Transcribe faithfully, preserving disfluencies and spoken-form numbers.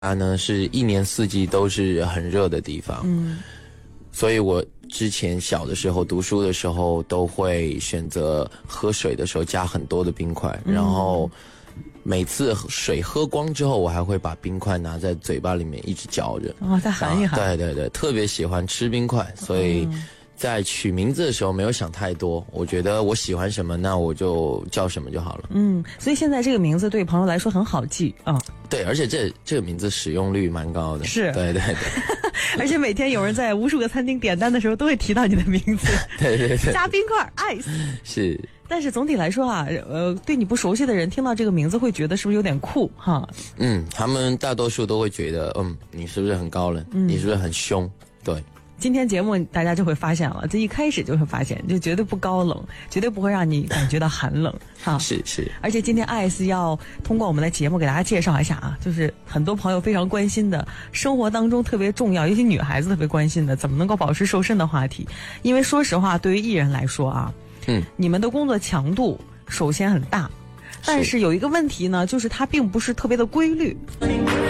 它呢是一年四季都是很热的地方，嗯，所以我之前小的时候读书的时候都会选择喝水的时候加很多的冰块，嗯，然后每次水喝光之后，我还会把冰块拿在嘴巴里面一直嚼着， 哦，再含一含。 对对对，特别喜欢吃冰块，所以在取名字的时候没有想太多，我觉得我喜欢什么，那我就叫什么就好了。 嗯，所以现在这个名字对朋友来说很好记啊。哦， 对，而且这这个名字使用率蛮高的。 是， 对对对。 而且每天有人在无数个餐厅点单的时候都会提到你的名字。 对对对。 加冰块 ，ice。 是。 但是总体来说啊，呃，对你不熟悉的人听到这个名字会觉得是不是有点酷哈？ 嗯，他们大多数都会觉得，嗯，你是不是很高冷？嗯，你是不是很凶？对。 今天节目大家就会发现了，这一开始就会发现，就绝对不高冷，绝对不会让你感觉到寒冷哈。 是是。 而且今天 I S 要通过我们的节目给大家介绍一下啊，就是很多朋友非常关心的，生活当中特别重要，尤其女孩子特别关心的，怎么能够保持瘦身的话题。因为说实话，对于艺人来说啊，嗯，你们的工作强度首先很大，但是有一个问题呢，就是它并不是特别的规律。